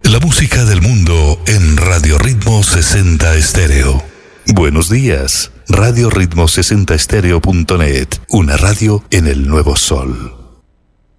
La música del mundo en Radio Ritmo 60 Estéreo. Buenos días, Radio Ritmo 60 Estéreo.net, una radio en el nuevo sol.